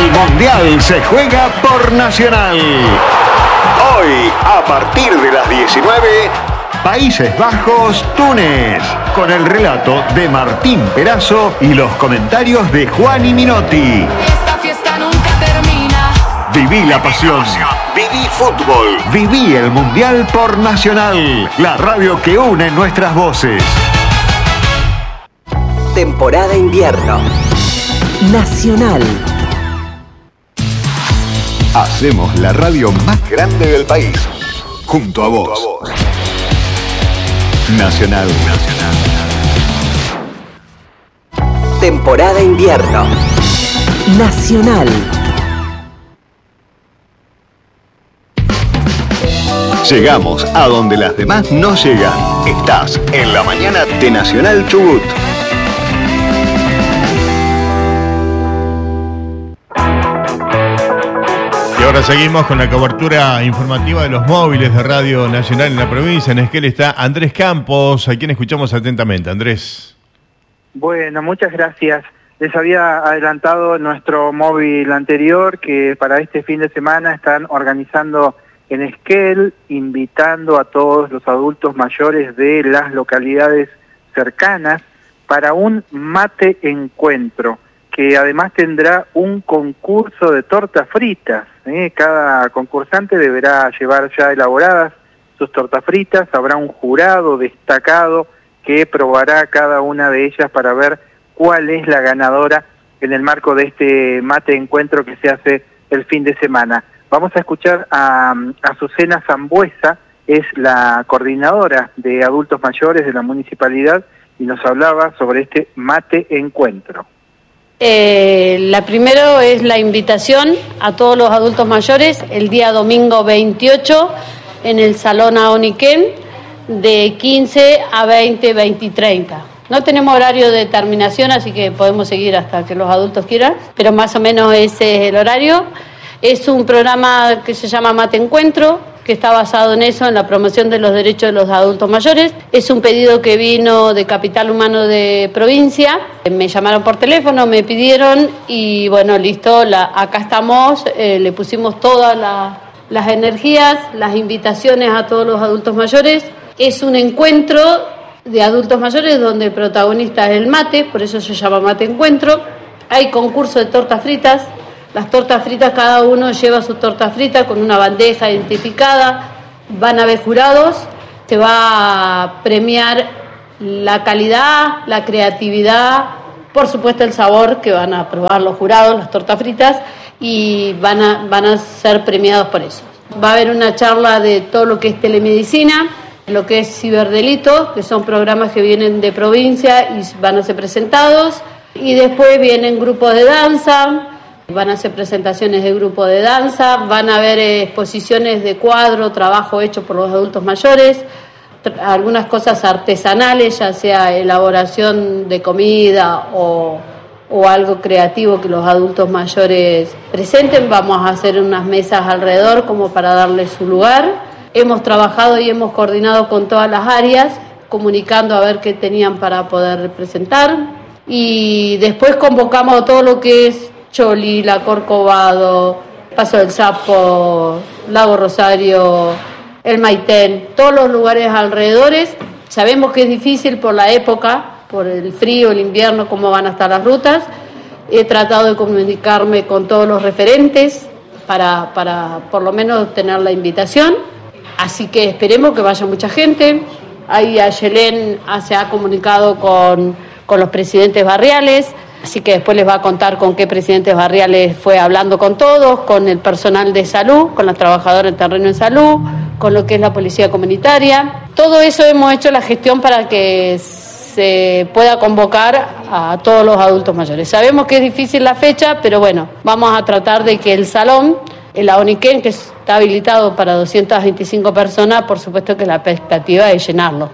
El Mundial se juega por Nacional. Hoy, a partir de las 19, Países Bajos, Túnez, con el relato de Martín Perazo y los comentarios de Juani Minotti. Esta fiesta nunca termina. Viví la pasión, viví fútbol, viví el Mundial por Nacional, la radio que une nuestras voces. Temporada invierno. Nacional. Hacemos la radio más grande del país, junto a vos. Nacional. Temporada invierno. Nacional. Llegamos a donde las demás no llegan. Estás en la mañana de Nacional Chubut. Y ahora seguimos con la cobertura informativa de los móviles de Radio Nacional en la provincia. En Esquel está Andrés Campos, a quien escuchamos atentamente. Andrés. Bueno, muchas gracias. Les había adelantado nuestro móvil anterior que para este fin de semana están organizando en Esquel, invitando a todos los adultos mayores de las localidades cercanas para un mate encuentro, que además tendrá un concurso de tortas fritas. Cada concursante deberá llevar ya elaboradas sus tortas fritas, habrá un jurado destacado que probará cada una de ellas para ver cuál es la ganadora en el marco de este mate encuentro que se hace el fin de semana. Vamos a escuchar a Azucena Zambuesa, es la coordinadora de adultos mayores de la municipalidad y nos hablaba sobre este mate encuentro. La primero es la invitación a todos los adultos mayores el día domingo 28 en el Salón Aoniquén de 15 a 20, 20 y 30. No tenemos horario de terminación, así que podemos seguir hasta que los adultos quieran, pero más o menos ese es el horario. Es un programa que se llama Mate Encuentro, que está basado en eso, en la promoción de los derechos de los adultos mayores. Es un pedido que vino de Capital Humano de provincia. Me llamaron por teléfono, me pidieron y bueno, listo, acá estamos. Le pusimos todas las energías, las invitaciones a todos los adultos mayores. Es un encuentro de adultos mayores donde el protagonista es el mate, por eso se llama Mate Encuentro. Hay concurso de tortas fritas. Las tortas fritas, cada uno lleva su torta frita con una bandeja identificada, van a haber jurados, se va a premiar la calidad, la creatividad, por supuesto el sabor que van a probar los jurados, las tortas fritas, y van a ser premiados por eso. Va a haber una charla de todo lo que es telemedicina, lo que es ciberdelitos, que son programas que vienen de provincia y van a ser presentados, y después vienen grupos de danza. Van a hacer presentaciones de grupo de danza, van a haber exposiciones de cuadro, trabajo hecho por los adultos mayores, algunas cosas artesanales, ya sea elaboración de comida o algo creativo que los adultos mayores presenten. Vamos a hacer unas mesas alrededor como para darles su lugar. Hemos trabajado y hemos coordinado con todas las áreas, comunicando a ver qué tenían para poder representar. Y después convocamos todo lo que es Choli, La Corcovado, Paso del Sapo, Lago Rosario, el Maitén, todos los lugares alrededores. Sabemos que es difícil por la época, por el frío, el invierno, cómo van a estar las rutas. He tratado de comunicarme con todos los referentes para por lo menos tener la invitación. Así que esperemos que vaya mucha gente. Ahí Ayelén se ha comunicado con los presidentes barriales. Así que después les va a contar con qué presidentes barriales fue hablando con todos, con el personal de salud, con los trabajadores en terreno de salud, con lo que es la policía comunitaria. Todo eso hemos hecho la gestión para que se pueda convocar a todos los adultos mayores. Sabemos que es difícil la fecha, pero bueno, vamos a tratar de que el salón, el Aoniquén, que está habilitado para 225 personas, por supuesto que la expectativa es llenarlo.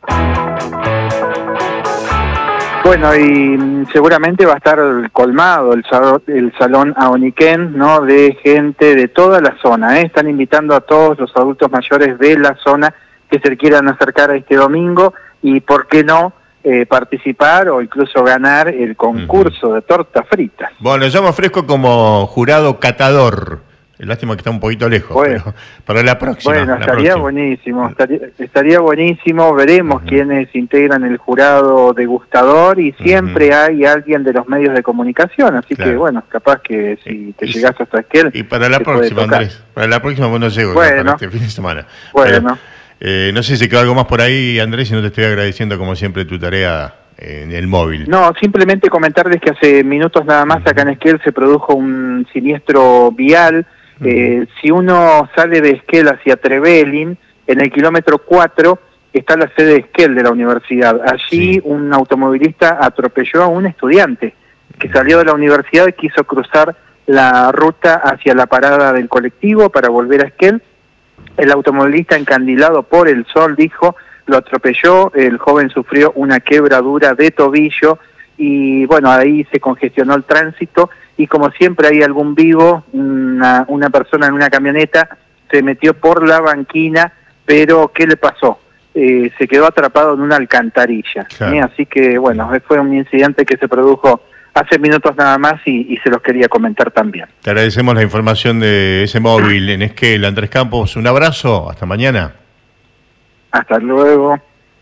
Bueno, y seguramente va a estar colmado el salón Aoniquén, ¿no?, de gente de toda la zona, ¿eh? Están invitando a todos los adultos mayores de la zona que se quieran acercar a este domingo y, ¿por qué no?, participar o incluso ganar el concurso de tortas fritas. Bueno, yo me ofrezco como jurado catador. Lástima que está un poquito lejos, bueno, pero para la próxima. Bueno, la estaría próxima. buenísimo, estaría buenísimo. Veremos quiénes integran el jurado degustador y siempre hay alguien de los medios de comunicación, así que bueno, capaz que si te llegás hasta aquel... Y para la próxima, Andrés, para la próxima no llego, bueno, para este fin de semana. Bueno. Pero, no sé si quedó algo más por ahí, Andrés, y no te estoy agradeciendo como siempre tu tarea en el móvil. No, simplemente comentarles que hace minutos nada más acá en Esquel se produjo un siniestro vial. Si uno sale de Esquel hacia Trevelin, en el kilómetro 4 está la sede de Esquel de la universidad. Allí un automovilista atropelló a un estudiante que salió de la universidad y quiso cruzar la ruta hacia la parada del colectivo para volver a Esquel. El automovilista, encandilado por el sol, dijo, lo atropelló, el joven sufrió una quebradura de tobillo y bueno, ahí se congestionó el tránsito y como siempre hay algún vivo, una persona en una camioneta se metió por la banquina, pero ¿qué le pasó? Se quedó atrapado en una alcantarilla. Claro. Así que bueno, fue un incidente que se produjo hace minutos nada más y se los quería comentar también. Te agradecemos la información de ese móvil en Esquel. Andrés Campos, un abrazo, hasta mañana. Hasta luego.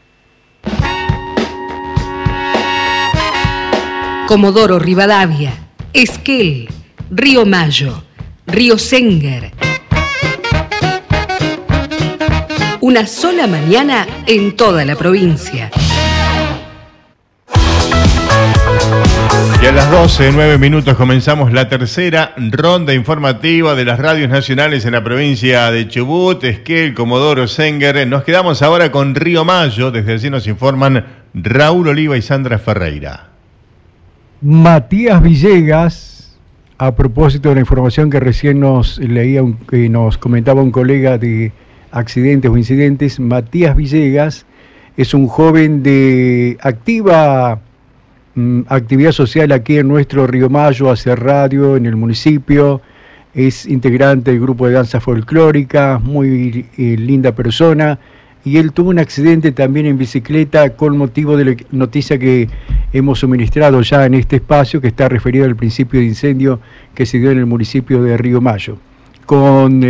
Comodoro Rivadavia, Esquel, Río Mayo, Río Senguer. Una sola mañana en toda la provincia. Y a las 12:09 comenzamos la tercera ronda informativa de las radios nacionales en la provincia de Chubut, Esquel, Comodoro, Senguer. Nos quedamos ahora con Río Mayo. Desde allí nos informan Raúl Oliva y Sandra Ferreira. Matías Villegas, a propósito de la información que recién nos leía, nos comentaba un colega de accidentes o incidentes, Matías Villegas es un joven de actividad social aquí en nuestro Río Mayo, hace radio en el municipio, es integrante del grupo de danza folclórica, muy linda persona, y él tuvo un accidente también en bicicleta con motivo de la noticia que hemos suministrado ya en este espacio, que está referido al principio de incendio que se dio en el municipio de Río Mayo. Con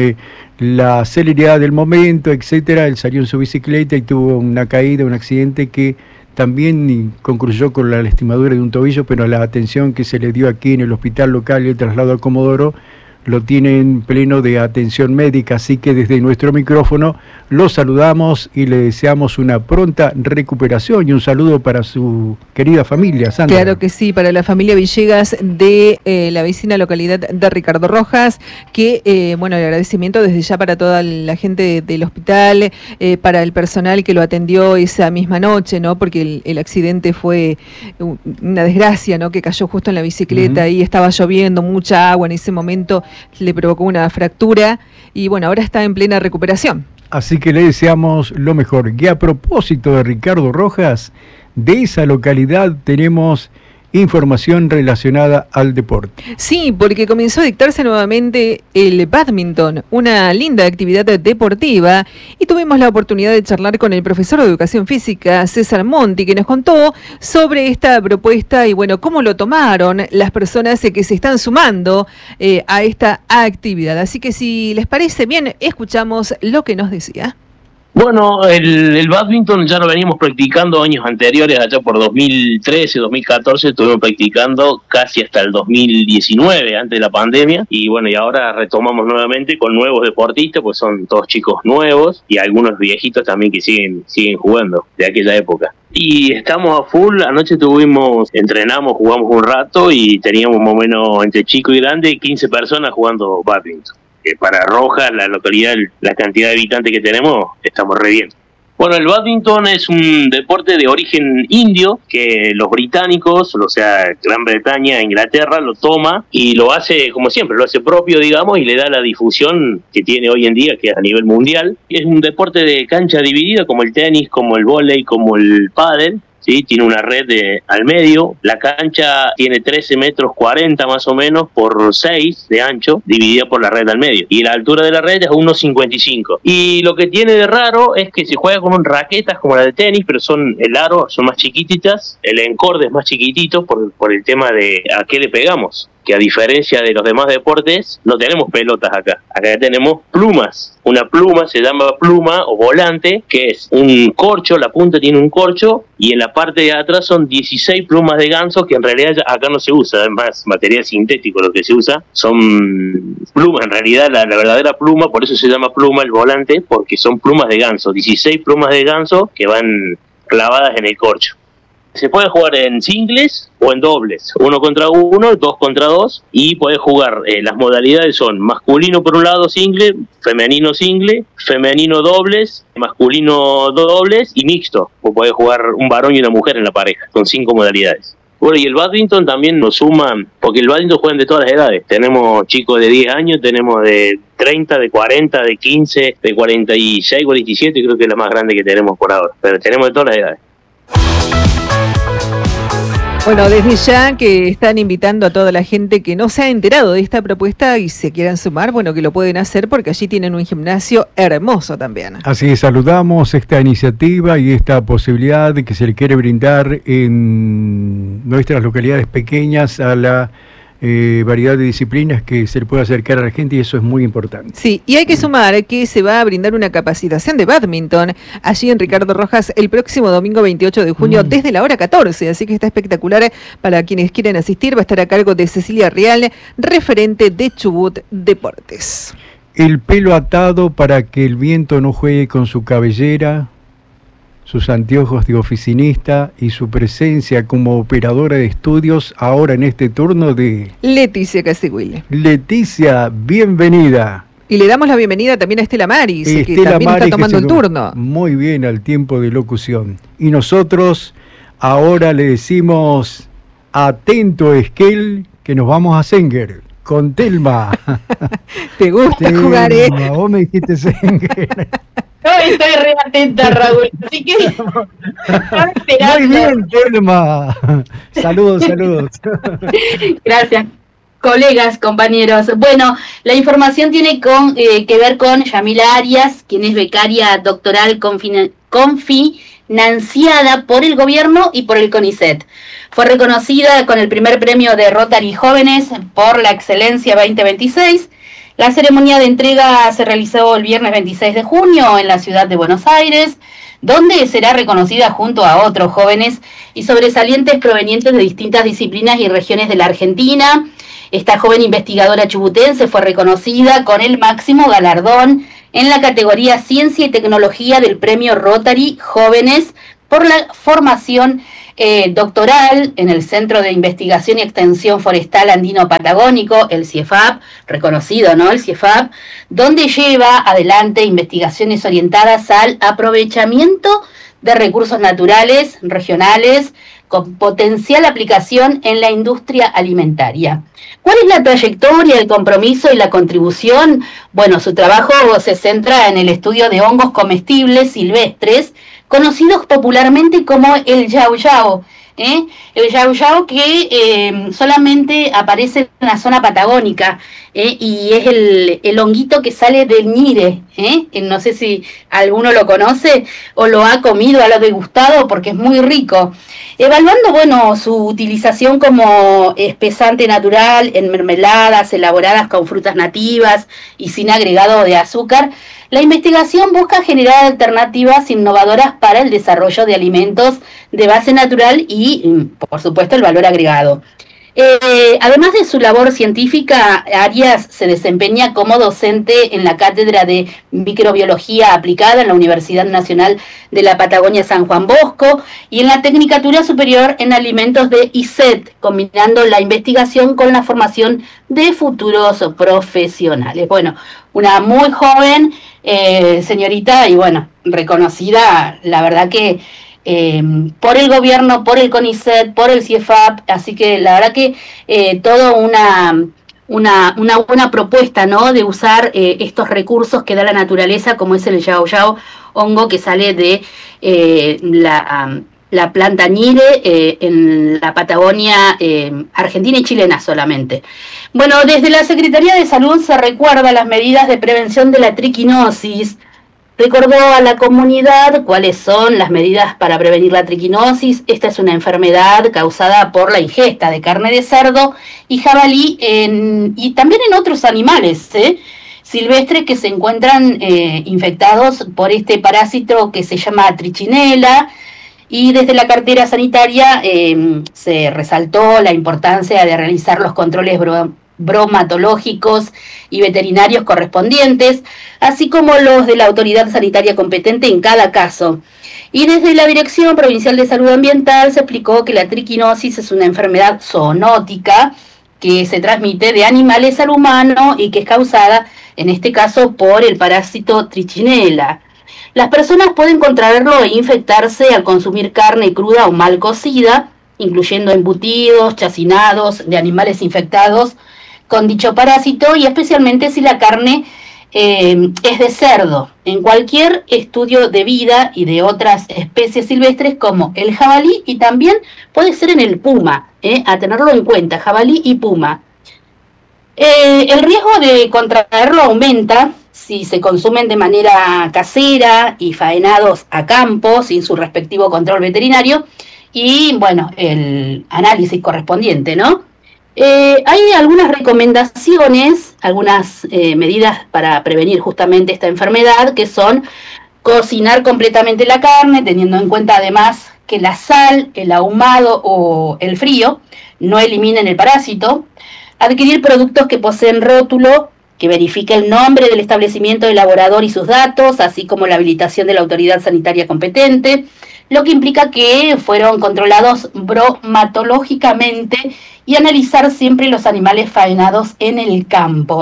la celeridad del momento, etcétera, él salió en su bicicleta y tuvo una caída, un accidente que también concluyó con la lastimadura de un tobillo, pero la atención que se le dio aquí en el hospital local y el traslado a Comodoro lo tiene en pleno de atención médica, así que desde nuestro micrófono lo saludamos y le deseamos una pronta recuperación y un saludo para su querida familia, Sandra. Claro que sí, para la familia Villegas de la vecina localidad de Ricardo Rojas, que bueno, el agradecimiento desde ya para toda la gente del hospital, para el personal que lo atendió esa misma noche, ¿no? Porque el accidente fue una desgracia, ¿no? Que cayó justo en la bicicleta y estaba lloviendo, mucha agua en ese momento, le provocó una fractura y bueno, ahora está en plena recuperación. Así que le deseamos lo mejor. Y a propósito de Ricardo Rojas, de esa localidad tenemos información relacionada al deporte. Sí, porque comenzó a dictarse nuevamente el bádminton, una linda actividad deportiva, y tuvimos la oportunidad de charlar con el profesor de Educación Física, César Monti, que nos contó sobre esta propuesta y bueno, cómo lo tomaron las personas que se están sumando a esta actividad. Así que si les parece bien, escuchamos lo que nos decía. Bueno, el bádminton ya lo veníamos practicando años anteriores, allá por 2013, 2014, estuvimos practicando casi hasta el 2019, antes de la pandemia, y bueno, y ahora retomamos nuevamente con nuevos deportistas, pues son todos chicos nuevos, y algunos viejitos también que siguen jugando de aquella época. Y estamos a full, anoche entrenamos, jugamos un rato, y teníamos más o menos entre chico y grande 15 personas jugando bádminton. Para Rojas, la localidad, la cantidad de habitantes que tenemos, estamos re bien. Bueno, el bádminton es un deporte de origen indio que los británicos, o sea, Gran Bretaña, Inglaterra, lo toma y lo hace, como siempre, lo hace propio, digamos, y le da la difusión que tiene hoy en día, que es a nivel mundial. Es un deporte de cancha dividida, como el tenis, como el vóley, como el pádel, ¿sí? Tiene una red al medio, la cancha tiene 13 metros 40 más o menos por 6 de ancho, dividida por la red al medio, y la altura de la red es 1,55. Y lo que tiene de raro es que se juega con raquetas como la de tenis, pero el aro son más chiquititas, el encorde es más chiquitito por el tema de a qué le pegamos, que a diferencia de los demás deportes, no tenemos pelotas acá tenemos plumas. Una pluma se llama pluma o volante, que es un corcho, la punta tiene un corcho, y en la parte de atrás son 16 plumas de ganso, que en realidad acá no se usa, es más material sintético lo que se usa, son plumas, en realidad la verdadera pluma, por eso se llama pluma el volante, porque son plumas de ganso, 16 plumas de ganso que van clavadas en el corcho. Se puede jugar en singles o en dobles, 1 contra 1, 2 contra 2, y puede jugar, las modalidades son masculino por un lado single, femenino dobles, masculino dobles y mixto, o puede jugar un varón y una mujer en la pareja, con 5 modalidades. Bueno, y el bádminton también nos suma, porque el bádminton juegan de todas las edades, tenemos chicos de 10 años, tenemos de 30, de 40, de 15, de 46, 47, creo que es la más grande que tenemos por ahora, pero tenemos de todas las edades. Bueno, desde ya que están invitando a toda la gente que no se ha enterado de esta propuesta y se quieran sumar, bueno, que lo pueden hacer porque allí tienen un gimnasio hermoso también. Así que saludamos esta iniciativa y esta posibilidad que se le quiere brindar en nuestras localidades pequeñas a la variedad de disciplinas que se le puede acercar a la gente, y eso es muy importante. Sí, y hay que sumar que se va a brindar una capacitación de bádminton allí en Ricardo Rojas el próximo domingo 28 de junio desde la hora 14, así que está espectacular para quienes quieren asistir. Va a estar a cargo de Cecilia Real, referente de Chubut Deportes. El pelo atado para que el viento no juegue con su cabellera, sus anteojos de oficinista y su presencia como operadora de estudios ahora en este turno de Leticia Casigüile. Leticia, bienvenida. Y le damos la bienvenida también a Estela Maris, que también está tomando el turno. Muy bien al tiempo de locución. Y nosotros ahora le decimos, atento Esquel, que nos vamos a Senger con Telma. ¿Te gusta Telma, jugar, vos me dijiste Senger. No, estoy re atenta, Raúl, así que muy bien, Telma. Saludos. Gracias, colegas, compañeros. Bueno, la información tiene que ver con Yamila Arias, quien es becaria doctoral confinanciada por el gobierno y por el CONICET. Fue reconocida con el primer premio de Rotary Jóvenes por la Excelencia 2026. La ceremonia de entrega se realizó el viernes 26 de junio en la ciudad de Buenos Aires, donde será reconocida junto a otros jóvenes y sobresalientes provenientes de distintas disciplinas y regiones de la Argentina. Esta joven investigadora chubutense fue reconocida con el máximo galardón en la categoría Ciencia y Tecnología del Premio Rotary Jóvenes por la formación doctoral en el Centro de Investigación y Extensión Forestal Andino Patagónico, el CIEFAP, reconocido, ¿no? El CIEFAP, donde lleva adelante investigaciones orientadas al aprovechamiento de recursos naturales, regionales, con potencial aplicación en la industria alimentaria. ¿Cuál es la trayectoria, el compromiso y la contribución? Bueno, su trabajo se centra en el estudio de hongos comestibles silvestres, conocidos popularmente como el yao yao. El yao yao que solamente aparece en la zona patagónica, y es el honguito que sale del ñire. No sé si alguno lo conoce o lo ha comido, lo ha degustado, porque es muy rico. Evaluando, bueno, su utilización como espesante natural en mermeladas elaboradas con frutas nativas y sin agregado de azúcar, la investigación busca generar alternativas innovadoras para el desarrollo de alimentos de base natural y, por supuesto, el valor agregado. Además de su labor científica, Arias se desempeña como docente en la Cátedra de Microbiología Aplicada en la Universidad Nacional de la Patagonia San Juan Bosco y en la Tecnicatura Superior en Alimentos de ISET, combinando la investigación con la formación de futuros profesionales. Bueno, una muy joven señorita y, bueno, reconocida, la verdad que por el gobierno, por el CONICET, por el CIEFAP, así que la verdad que todo una buena propuesta, ¿no?, de usar estos recursos que da la naturaleza, como es el yao yao, hongo que sale de la planta Ñile en la Patagonia argentina y chilena solamente. Bueno, desde la Secretaría de Salud se recuerda las medidas de prevención de la triquinosis. Recordó a la comunidad cuáles son las medidas para prevenir la triquinosis. Esta es una enfermedad causada por la ingesta de carne de cerdo y jabalí y también en otros animales silvestres que se encuentran infectados por este parásito que se llama trichinela. Y desde la cartera sanitaria se resaltó la importancia de realizar los controles bromatológicos y veterinarios correspondientes, así como los de la autoridad sanitaria competente en cada caso. Y desde la Dirección Provincial de Salud Ambiental se explicó que la triquinosis es una enfermedad zoonótica que se transmite de animales al humano y que es causada, en este caso, por el parásito trichinela. Las personas pueden contraerlo e infectarse al consumir carne cruda o mal cocida, incluyendo embutidos, chacinados de animales infectados con dicho parásito, y especialmente si la carne es de cerdo. En cualquier estudio de vida y de otras especies silvestres como el jabalí, y también puede ser en el puma, a tenerlo en cuenta, jabalí y puma. El riesgo de contraerlo aumenta si se consumen de manera casera y faenados a campo sin su respectivo control veterinario y, bueno, el análisis correspondiente, ¿no? Hay algunas recomendaciones, algunas medidas para prevenir justamente esta enfermedad, que son cocinar completamente la carne, teniendo en cuenta además que la sal, el ahumado o el frío no eliminen el parásito, adquirir productos que poseen rótulo que verifique el nombre del establecimiento elaborador y sus datos, así como la habilitación de la autoridad sanitaria competente, lo que implica que fueron controlados bromatológicamente y analizar siempre los animales faenados en el campo.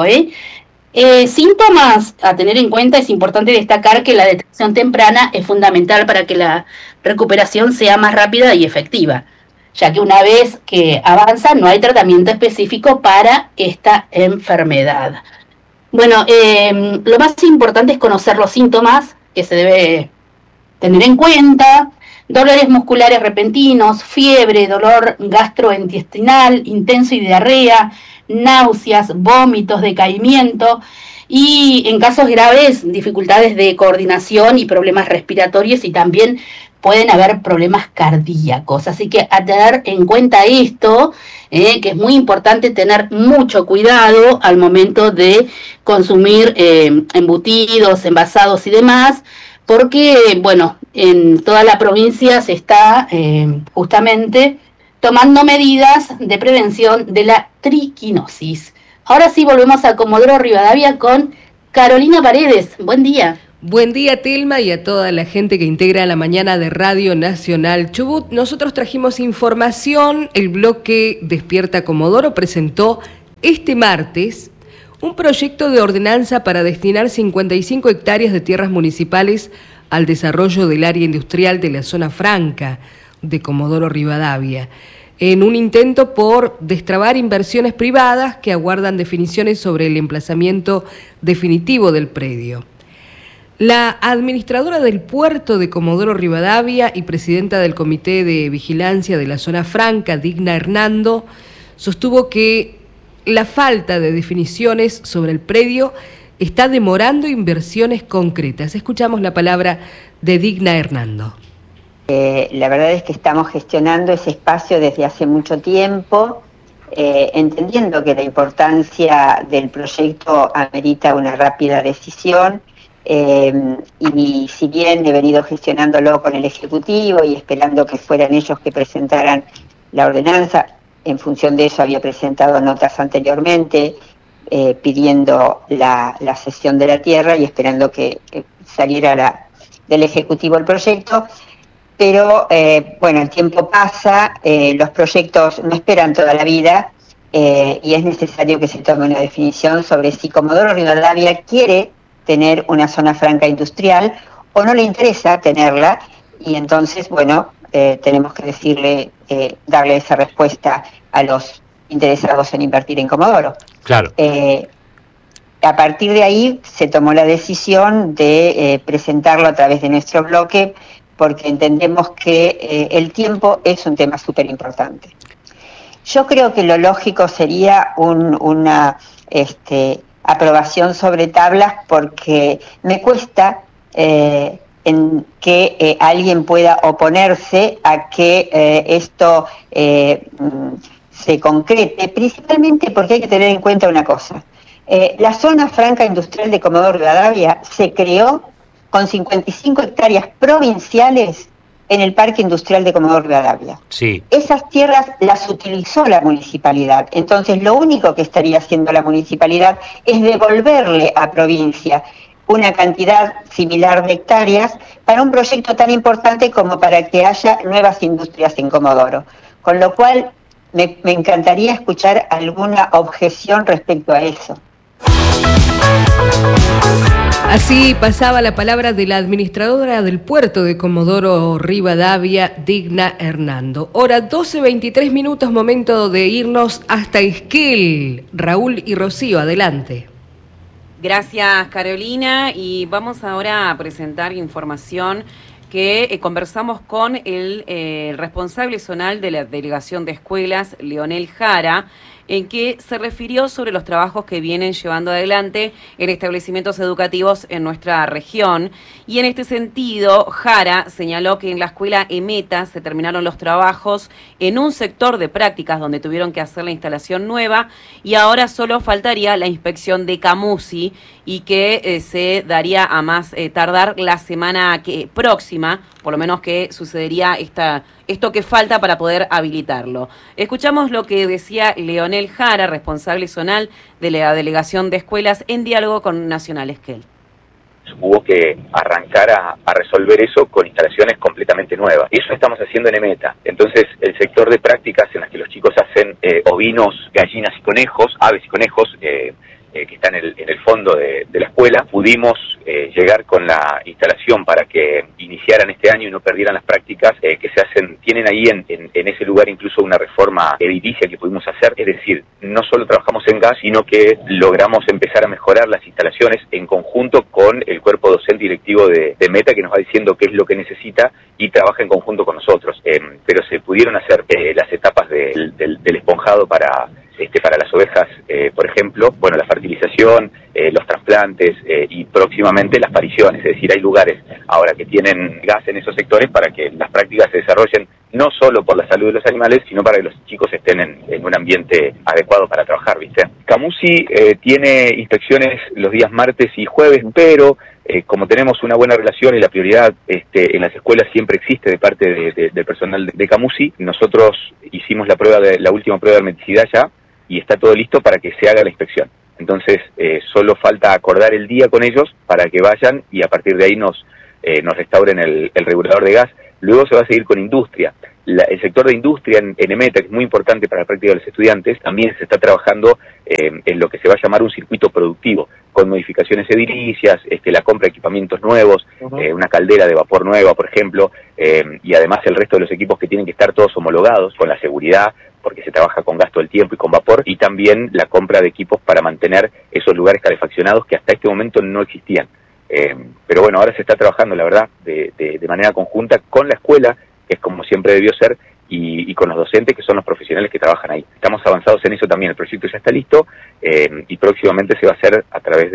Síntomas a tener en cuenta: es importante destacar que la detección temprana es fundamental para que la recuperación sea más rápida y efectiva, ya que una vez que avanza no hay tratamiento específico para esta enfermedad. Bueno, lo más importante es conocer los síntomas que se debe tener en cuenta: dolores musculares repentinos, fiebre, dolor gastrointestinal intenso y diarrea, náuseas, vómitos, decaimiento y, en casos graves, dificultades de coordinación y problemas respiratorios, y también pueden haber problemas cardíacos. Así que a tener en cuenta esto, que es muy importante tener mucho cuidado al momento de consumir embutidos, envasados y demás, porque, bueno, en toda la provincia se está justamente tomando medidas de prevención de la triquinosis. Ahora sí, volvemos a Comodoro Rivadavia con Carolina Paredes. Buen día. Buen día, Telma, y a toda la gente que integra la mañana de Radio Nacional Chubut. Nosotros trajimos información. El bloque Despierta Comodoro presentó este martes un proyecto de ordenanza para destinar 55 hectáreas de tierras municipales al desarrollo del área industrial de la zona franca de Comodoro Rivadavia, en un intento por destrabar inversiones privadas que aguardan definiciones sobre el emplazamiento definitivo del predio. La administradora del puerto de Comodoro Rivadavia y presidenta del Comité de Vigilancia de la Zona Franca, Digna Hernando, sostuvo que la falta de definiciones sobre el predio está demorando inversiones concretas. Escuchamos la palabra de Digna Hernando. La verdad es que estamos gestionando ese espacio desde hace mucho tiempo, entendiendo que la importancia del proyecto amerita una rápida decisión. Y si bien he venido gestionándolo con el Ejecutivo y esperando que fueran ellos que presentaran la ordenanza, en función de eso había presentado notas anteriormente pidiendo la cesión de la tierra y esperando que saliera del Ejecutivo el proyecto. Pero bueno, el tiempo pasa, los proyectos no esperan toda la vida y es necesario que se tome una definición sobre si Comodoro Rivadavia quiere tener una zona franca industrial o no le interesa tenerla, y entonces, bueno, tenemos que decirle, darle esa respuesta a los interesados en invertir en Comodoro. Claro. A partir de ahí se tomó la decisión de presentarlo a través de nuestro bloque porque entendemos que el tiempo es un tema súper importante. Yo creo que lo lógico sería una aprobación sobre tablas, porque me cuesta en que alguien pueda oponerse a que esto se concrete, principalmente porque hay que tener en cuenta una cosa. La zona franca industrial de Comodoro Rivadavia se creó con 55 hectáreas provinciales en el Parque Industrial de Comodoro Rivadavia. Sí. Esas tierras las utilizó la municipalidad, entonces lo único que estaría haciendo la municipalidad es devolverle a provincia una cantidad similar de hectáreas para un proyecto tan importante como para que haya nuevas industrias en Comodoro. Con lo cual, me encantaría escuchar alguna objeción respecto a eso. Así pasaba la palabra de la administradora del puerto de Comodoro Rivadavia, Digna Hernando. Hora 12:23 minutos, momento de irnos hasta Esquel. Raúl y Rocío, adelante. Gracias, Carolina, y vamos ahora a presentar información que conversamos con el responsable zonal de la Delegación de Escuelas, Leonel Jara, en que se refirió sobre los trabajos que vienen llevando adelante en establecimientos educativos en nuestra región. Y en este sentido, Jara señaló que en la escuela EMETA se terminaron los trabajos en un sector de prácticas donde tuvieron que hacer la instalación nueva y ahora solo faltaría la inspección de Camusi y que se daría a más tardar la semana próxima, por lo menos que sucedería esto que falta para poder habilitarlo. Escuchamos lo que decía Leonel Jara, responsable zonal de la Delegación de Escuelas, en diálogo con Nacional Esquel. Hubo que arrancar a resolver eso con instalaciones completamente nuevas. Eso estamos haciendo en EMETA. Entonces, el sector de prácticas en las que los chicos hacen ovinos, gallinas y conejos, aves y conejos, que está en el fondo de la escuela, pudimos llegar con la instalación para que iniciaran este año y no perdieran las prácticas que se hacen. Tienen ahí en ese lugar incluso una reforma edilicia que pudimos hacer, es decir, no solo trabajamos en gas, sino que logramos empezar a mejorar las instalaciones en conjunto con el cuerpo docente directivo de Meta, que nos va diciendo qué es lo que necesita y trabaja en conjunto con nosotros. Pero se pudieron hacer las etapas del esponjado para las ovejas, por ejemplo, bueno, la fertilización, los trasplantes y próximamente las pariciones. Es decir, hay lugares ahora que tienen gas en esos sectores para que las prácticas se desarrollen no solo por la salud de los animales, sino para que los chicos estén en un ambiente adecuado para trabajar, ¿viste? Camusi tiene inspecciones los días martes y jueves, pero como tenemos una buena relación y la prioridad en las escuelas siempre existe de parte del personal de Camusi, nosotros hicimos la última prueba de hermeticidad ya, y está todo listo para que se haga la inspección. Entonces, solo falta acordar el día con ellos para que vayan y a partir de ahí nos restauren el regulador de gas. Luego se va a seguir con industria. El sector de industria en EMETA, que es muy importante para la práctica de los estudiantes, también se está trabajando en lo que se va a llamar un circuito productivo, con modificaciones edilicias, la compra de equipamientos nuevos, una caldera de vapor nueva, por ejemplo, y además el resto de los equipos que tienen que estar todos homologados con la seguridad, porque se trabaja con gas todo el tiempo y con vapor, y también la compra de equipos para mantener esos lugares calefaccionados que hasta este momento no existían. Pero bueno, ahora se está trabajando, la verdad, de manera conjunta con la escuela, que es como siempre debió ser, y con los docentes, que son los profesionales que trabajan ahí. Estamos avanzados en eso también, el proyecto ya está listo, y próximamente se va a hacer a través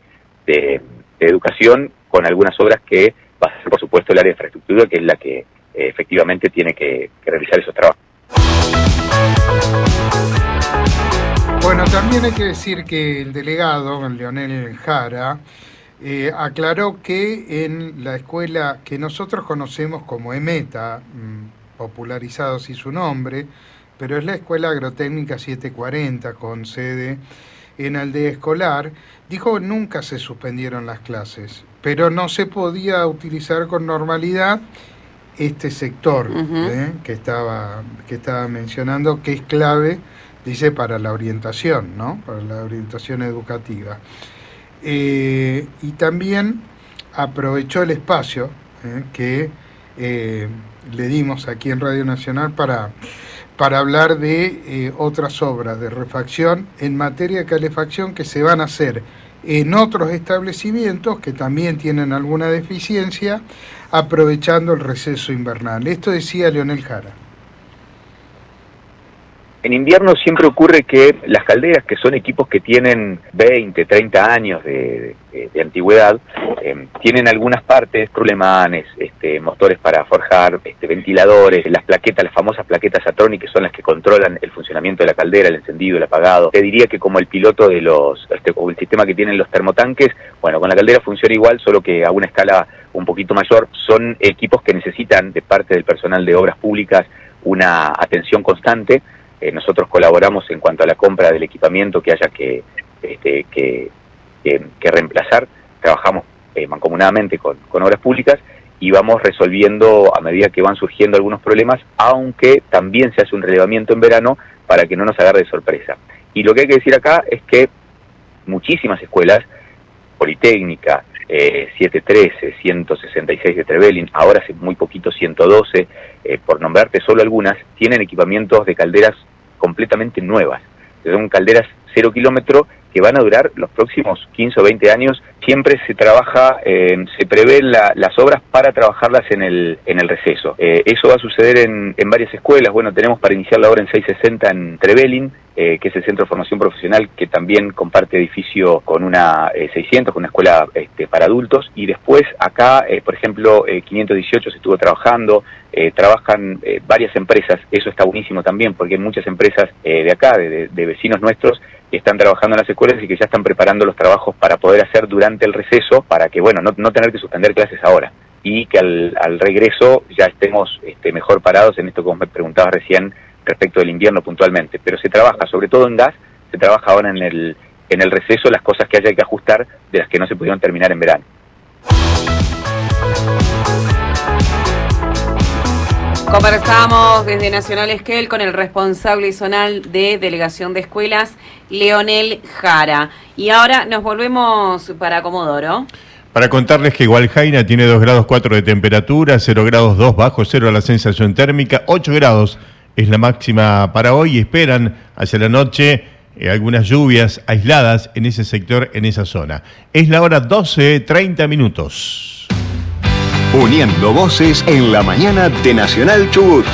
de educación, con algunas obras que va a ser, por supuesto, el área de infraestructura, que es la que efectivamente tiene que realizar esos trabajos. Bueno, también hay que decir que el delegado, Leonel Jara, aclaró que en la escuela que nosotros conocemos como EMETA, popularizado así su nombre, pero es la Escuela Agrotécnica 740 con sede en Aldea Escolar, dijo que nunca se suspendieron las clases, pero no se podía utilizar con normalidad este sector que estaba mencionando, que es clave, dice, para la orientación, ¿no? Para la orientación educativa. Y también aprovechó el espacio que le dimos aquí en Radio Nacional para hablar de otras obras de refacción en materia de calefacción que se van a hacer en otros establecimientos que también tienen alguna deficiencia, aprovechando el receso invernal. Esto decía Leonel Jara. En invierno siempre ocurre que las calderas, que son equipos que tienen 20, 30 años de antigüedad, tienen algunas partes, rulemanes, motores para forjar, ventiladores, las plaquetas, las famosas plaquetas Satronic, que son las que controlan el funcionamiento de la caldera, el encendido, el apagado. Te diría que como el piloto de o el sistema que tienen los termotanques, bueno, con la caldera funciona igual, solo que a una escala un poquito mayor. Son equipos que necesitan de parte del personal de obras públicas una atención constante. Nosotros colaboramos en cuanto a la compra del equipamiento que haya que reemplazar. Trabajamos mancomunadamente con obras públicas y vamos resolviendo a medida que van surgiendo algunos problemas, aunque también se hace un relevamiento en verano para que no nos agarre de sorpresa. Y lo que hay que decir acá es que muchísimas escuelas, Politécnica, 713, 166 de Trevelin, ahora hace muy poquito 112, por nombrarte solo algunas, tienen equipamientos de calderas completamente nuevas. Son calderas 0 kilómetro que van a durar los próximos 15 o 20 años. Siempre se trabaja, se prevén las obras para trabajarlas en el receso. Eso va a suceder en varias escuelas. Bueno, tenemos para iniciar la obra en 660 en Trevelin, que es el Centro de Formación Profesional, que también comparte edificio con una 600, con una escuela para adultos. Y después acá, por ejemplo, 518 se estuvo trabajando, trabajan varias empresas. Eso está buenísimo también, porque hay muchas empresas de acá, de vecinos nuestros, que están trabajando en las escuelas y que ya están preparando los trabajos para poder hacer durante el receso, para que, bueno, no tener que suspender clases ahora, y que al regreso ya estemos mejor parados en esto que vos me preguntabas recién respecto del invierno puntualmente. Pero se trabaja, sobre todo en gas, se trabaja ahora en el receso, las cosas que haya que ajustar de las que no se pudieron terminar en verano. Conversamos desde Nacional Esquel con el responsable zonal de Delegación de Escuelas, Leonel Jara. Y ahora nos volvemos para Comodoro. Para contarles que Gualjaina tiene 2 grados 4 de temperatura, 0 grados 2 bajo cero la sensación térmica, 8 grados es la máxima para hoy y esperan hacia la noche algunas lluvias aisladas en ese sector, en esa zona. Es la hora 12:30 minutos. Uniendo voces en la mañana de Nacional Chubut.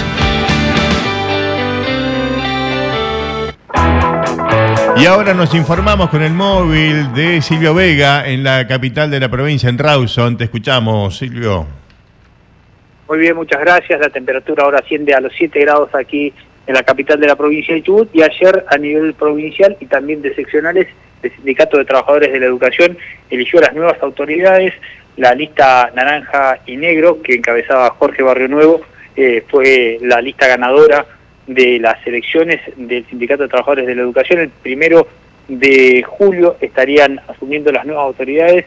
Y ahora nos informamos con el móvil de Silvio Vega en la capital de la provincia, en Rawson. Te escuchamos, Silvio. Muy bien, muchas gracias. La temperatura ahora asciende a los 7 grados aquí en la capital de la provincia de Chubut, y ayer a nivel provincial y también de seccionales, el Sindicato de Trabajadores de la Educación eligió a las nuevas autoridades. La lista naranja y negro que encabezaba Jorge Barrio Nuevo fue la lista ganadora de las elecciones del Sindicato de Trabajadores de la Educación. El 1 de julio estarían asumiendo las nuevas autoridades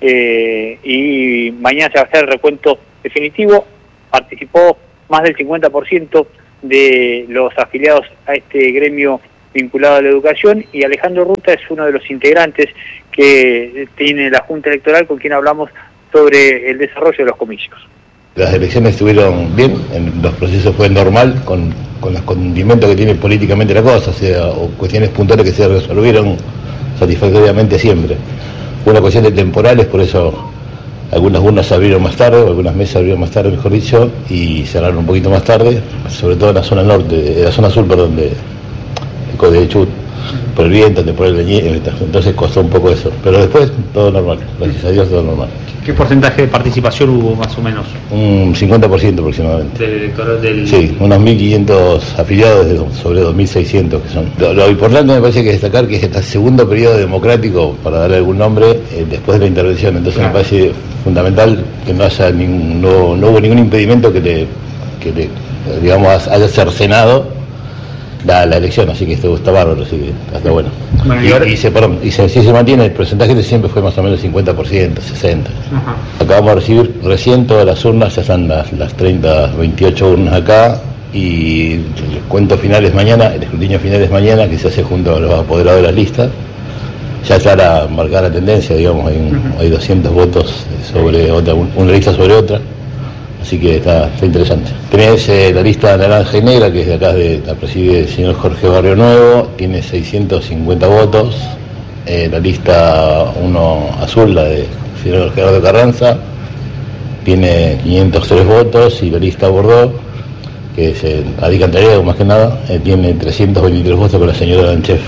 y mañana se va a hacer el recuento definitivo. Participó más del 50% de los afiliados a este gremio vinculado a la educación, y Alejandro Ruta es uno de los integrantes que tiene la Junta Electoral, con quien hablamos sobre el desarrollo de los comicios. Las elecciones estuvieron bien, los procesos fue normal, con los condimentos que tiene políticamente la cosa, o cuestiones puntuales que se resolvieron satisfactoriamente siempre. Una cuestión de temporales, por eso algunas urnas se abrieron más tarde, o algunas mesas se abrieron más tarde, mejor dicho, y cerraron un poquito más tarde, sobre todo en la zona norte, en la zona sur, perdón, de Chubut, por el viento, por el leñero, entonces costó un poco eso, pero después todo normal, gracias a Dios todo normal. ¿Qué porcentaje de participación hubo más o menos? Un 50% aproximadamente. ¿Del electorado del...? Sí, unos 1.500 afiliados sobre 2.600 que son. Lo importante me parece que destacar que es este segundo periodo democrático, para darle algún nombre, después de la intervención, entonces claro, me parece fundamental que no haya no hubo ningún impedimento que digamos, haya cercenado la elección, así que esto está bárbaro, así que está bueno. Y se mantiene, el porcentaje de siempre fue más o menos 50%, 60%. Ajá. Acabamos de recibir recién todas las urnas, ya están las 28 urnas acá, y el cuento final es mañana, el escrutinio final es mañana, que se hace junto a los apoderados de las listas. Ya está marcada la tendencia, digamos, hay 200 votos sobre otra, una lista sobre otra. Así que está interesante. Tenés la lista naranja y negra, que es de acá, la preside el señor Jorge Barrio Nuevo, tiene 650 votos, La lista 1 azul, la de Gerardo Carranza, tiene 503 votos, y la lista Bordeaux, que se radica en Taller, más que nada, tiene 323 votos con la señora Danchef.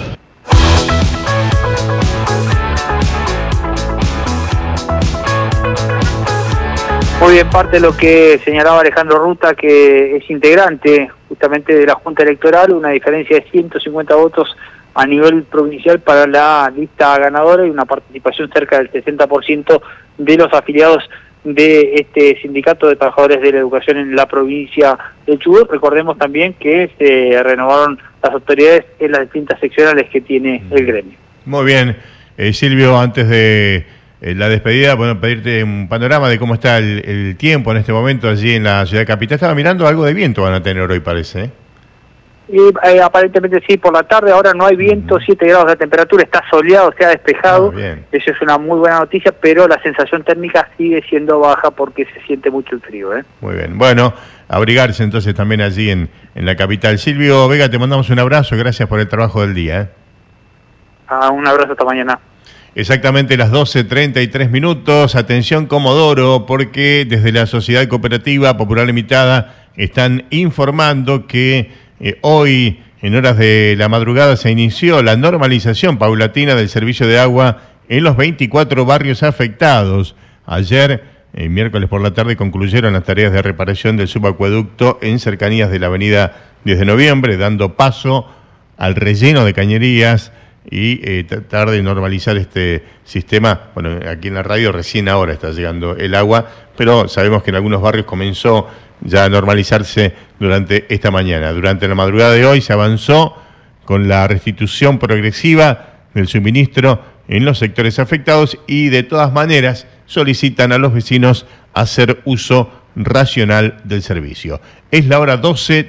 Muy bien, parte de lo que señalaba Alejandro Ruta, que es integrante justamente de la Junta Electoral, una diferencia de 150 votos a nivel provincial para la lista ganadora y una participación cerca del 60% de los afiliados de este sindicato de trabajadores de la educación en la provincia de Chubut. Recordemos también que se renovaron las autoridades en las distintas seccionales que tiene el gremio. Muy bien. Silvio, antes de la despedida, bueno, pedirte un panorama de cómo está el tiempo en este momento allí en la ciudad capital. Estaba mirando, algo de viento van a tener hoy, parece, ¿eh? Aparentemente sí, por la tarde ahora no hay viento, 7 grados de temperatura, está soleado, se ha despejado, eso es una muy buena noticia, pero la sensación térmica sigue siendo baja porque se siente mucho el frío, ¿eh? Muy bien, bueno, abrigarse entonces también allí en la capital. Silvio Vega, te mandamos un abrazo, gracias por el trabajo del día, ¿eh? Un abrazo, hasta mañana. Exactamente las 12:33. Atención Comodoro, porque desde la Sociedad Cooperativa Popular Limitada están informando que hoy, en horas de la madrugada, se inició la normalización paulatina del servicio de agua en los 24 barrios afectados. Ayer, miércoles por la tarde, concluyeron las tareas de reparación del subacueducto en cercanías de la avenida 10 de noviembre, dando paso al relleno de cañerías y tratar de normalizar este sistema. Bueno, aquí en la radio recién ahora está llegando el agua, pero sabemos que en algunos barrios comenzó ya a normalizarse durante esta mañana. Durante la madrugada de hoy se avanzó con la restitución progresiva del suministro en los sectores afectados y de todas maneras solicitan a los vecinos hacer uso racional del servicio. Es la hora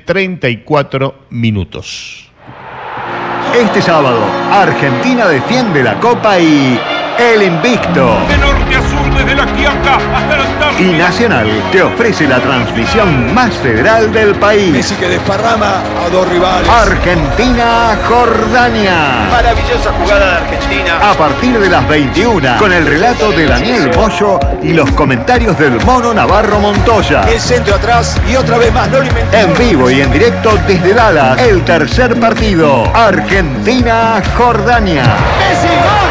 12:34. Este sábado, Argentina defiende la Copa y el invicto. De norte a sur, desde la Quiaca hasta la Antártida. Y Nacional te ofrece la transmisión más federal del país. Messi que desparrama a dos rivales. Argentina-Jordania. Maravillosa jugada de Argentina. A partir de las 21, con el relato de Daniel Bollo y los comentarios del Mono Navarro Montoya. El centro atrás y otra vez más, no lo inventamos. En vivo y en directo desde Dallas, el tercer partido. Argentina-Jordania. Messi, ¡gol!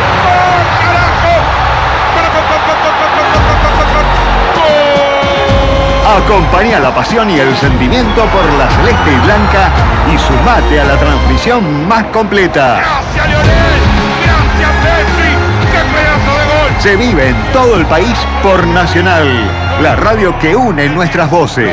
Acompaña la pasión y el sentimiento por la celeste y blanca y sumate a la transmisión más completa. ¡Gracias, Lionel! ¡Gracias, Messi! ¡Qué pedazo de gol! Se vive en todo el país por Nacional, la radio que une nuestras voces.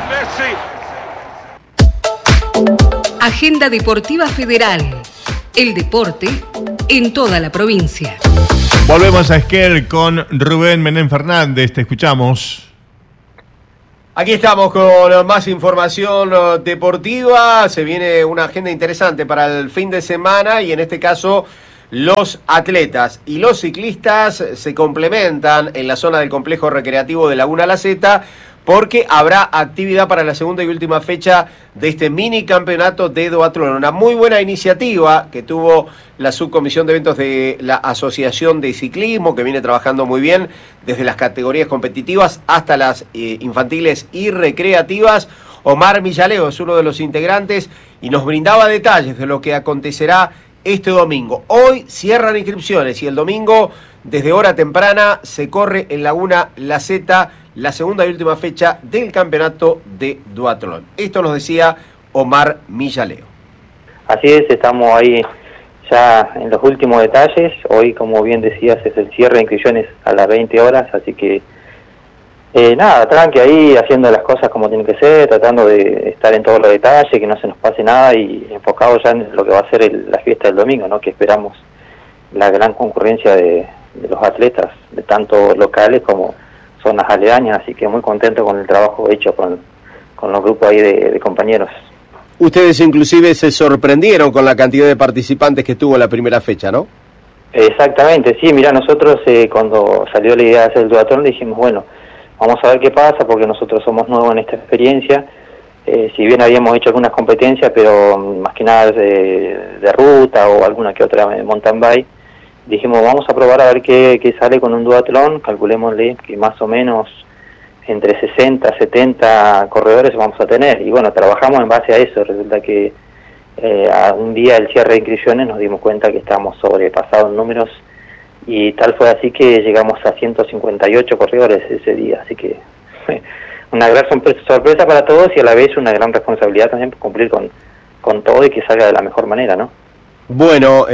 Agenda Deportiva Federal. El deporte en toda la provincia. Volvemos a Esquel con Rubén Menem Fernández. Te escuchamos. Aquí estamos con más información deportiva. Se viene una agenda interesante para el fin de semana y en este caso los atletas y los ciclistas se complementan en la zona del complejo recreativo de Laguna La Zeta porque habrá actividad para la segunda y última fecha de este mini campeonato de duatlón. Una muy buena iniciativa que tuvo la subcomisión de eventos de la Asociación de Ciclismo, que viene trabajando muy bien desde las categorías competitivas hasta las infantiles y recreativas. Omar Millaleo es uno de los integrantes y nos brindaba detalles de lo que acontecerá este domingo. Hoy cierran inscripciones y el domingo, desde hora temprana, se corre en Laguna La Zeta la segunda y última fecha del campeonato de duatlón. Esto nos decía Omar Millaleo. Así es, estamos ahí ya en los últimos detalles. Hoy, como bien decías, es el cierre de inscripciones a las 20 horas, así que nada, tranqui ahí, haciendo las cosas como tienen que ser, tratando de estar en todos los detalles, que no se nos pase nada y enfocado ya en lo que va a ser la fiesta del domingo, ¿no? Que esperamos la gran concurrencia de los atletas, de tanto locales como zonas aledañas, así que muy contento con el trabajo hecho con los grupos ahí de compañeros. Ustedes inclusive se sorprendieron con la cantidad de participantes que tuvo la primera fecha, ¿no? Exactamente, sí, mirá, nosotros cuando salió la idea de hacer el duatlón dijimos, bueno, vamos a ver qué pasa porque nosotros somos nuevos en esta experiencia, si bien habíamos hecho algunas competencias, pero más que nada de ruta o alguna que otra mountain bike, dijimos, vamos a probar a ver qué sale con un duatlón, calculémosle que más o menos entre 60, 70 corredores vamos a tener. Y bueno, trabajamos en base a eso. Resulta que a un día del cierre de inscripciones nos dimos cuenta que estábamos sobrepasados en números, y tal fue así que llegamos a 158 corredores ese día. Así que una gran sorpresa para todos, y a la vez una gran responsabilidad también por cumplir con todo y que salga de la mejor manera, ¿no? Bueno,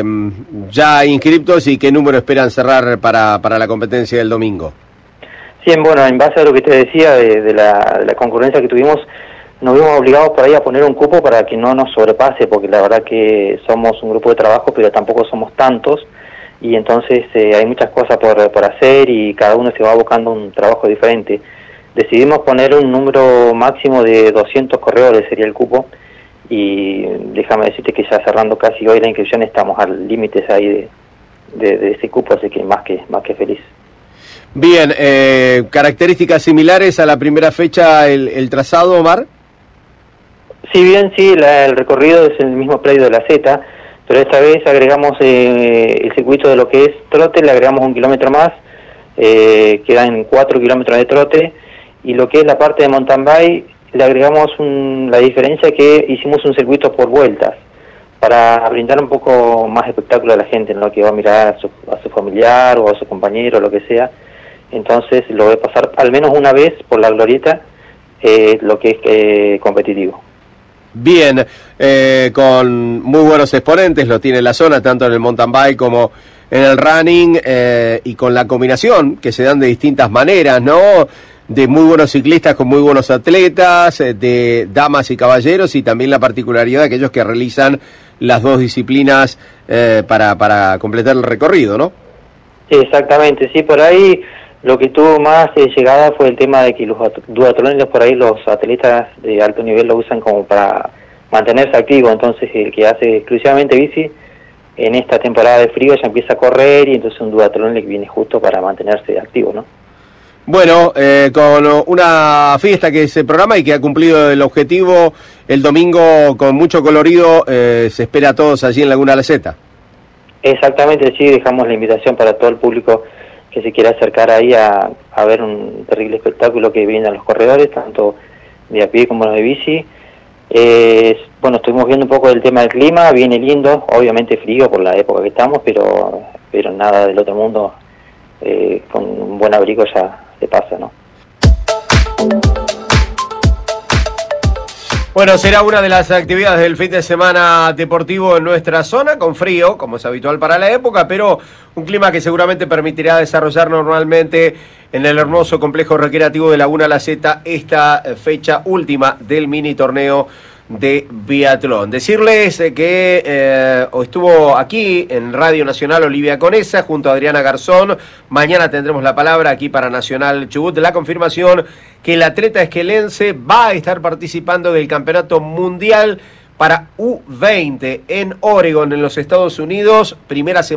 ya inscriptos, ¿y qué número esperan cerrar para la competencia del domingo? Sí, bueno, en base a lo que te decía de la concurrencia que tuvimos, nos vimos obligados por ahí a poner un cupo para que no nos sobrepase, porque la verdad que somos un grupo de trabajo, pero tampoco somos tantos, y entonces hay muchas cosas por hacer y cada uno se va buscando un trabajo diferente. Decidimos poner un número máximo de 200 corredores, sería el cupo, y déjame decirte que ya cerrando casi hoy la inscripción estamos al límite ahí de ese cupo, así que más que feliz. Bien, características similares a la primera fecha, el trazado, Omar. Sí, bien, sí, el recorrido es el mismo predio de la Z, pero esta vez agregamos el circuito de lo que es trote, le agregamos 1 kilómetro más, quedan 4 kilómetros de trote, y lo que es la parte de mountain bike, le agregamos la diferencia que hicimos un circuito por vueltas, para brindar un poco más espectáculo a la gente, ¿no? Que va a mirar a su familiar o a su compañero o lo que sea. Entonces lo voy a pasar al menos una vez por la glorieta, lo que es competitivo. Bien, con muy buenos exponentes, lo tiene la zona, tanto en el mountain bike como en el running, y con la combinación que se dan de distintas maneras, ¿no? De muy buenos ciclistas con muy buenos atletas, de damas y caballeros, y también la particularidad de aquellos que realizan las dos disciplinas para completar el recorrido, ¿no? Exactamente, sí, por ahí lo que tuvo más llegada fue el tema de que los duatlones, por ahí los atletas de alto nivel lo usan como para mantenerse activo. Entonces el que hace exclusivamente bici en esta temporada de frío ya empieza a correr, y entonces un duatlón le viene justo para mantenerse activo, ¿no? Bueno, con una fiesta que se programa y que ha cumplido el objetivo el domingo con mucho colorido, se espera a todos allí en Laguna La Zeta. Exactamente, sí, dejamos la invitación para todo el público que se quiera acercar ahí a ver un terrible espectáculo que vienen los corredores, tanto de a pie como los de bici. Bueno, estuvimos viendo un poco del tema del clima, viene lindo, obviamente frío por la época que estamos, pero nada del otro mundo, con un buen abrigo ya se pasa, ¿no? Bueno, será una de las actividades del fin de semana deportivo en nuestra zona, con frío, como es habitual para la época, pero un clima que seguramente permitirá desarrollar normalmente en el hermoso complejo recreativo de Laguna La Zeta esta fecha última del mini torneo de biatlón. Decirles que estuvo aquí en Radio Nacional Olivia Conesa junto a Adriana Garzón. Mañana tendremos la palabra aquí para Nacional Chubut, la confirmación que el atleta esquelense va a estar participando del Campeonato Mundial para U20 en Oregon, en los Estados Unidos, primera semana.